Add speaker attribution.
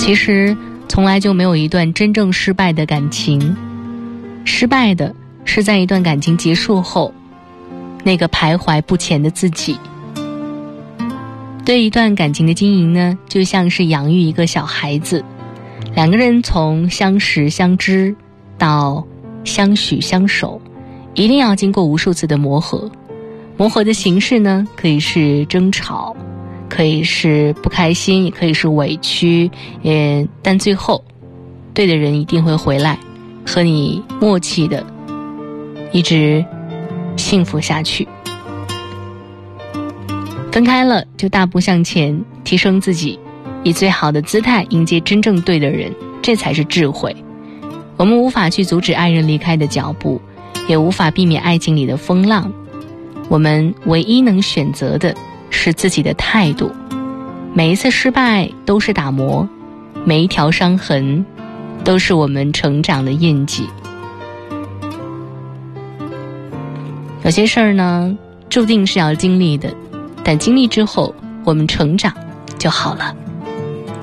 Speaker 1: 其实从来就没有一段真正失败的感情，失败的是在一段感情结束后那个徘徊不前的自己。对一段感情的经营呢，就像是养育一个小孩子，两个人从相识相知到相许相守，一定要经过无数次的磨合。磨合的形式呢，可以是争吵，可以是不开心，也可以是委屈，但最后对的人一定会回来，和你默契的一直幸福下去。分开了就大步向前，提升自己，以最好的姿态迎接真正对的人，这才是智慧。我们无法去阻止爱人离开的脚步，也无法避免爱情里的风浪，我们唯一能选择的是自己的态度。每一次失败都是打磨，每一条伤痕都是我们成长的印记。有些事儿呢，注定是要经历的，但经历之后我们成长就好了。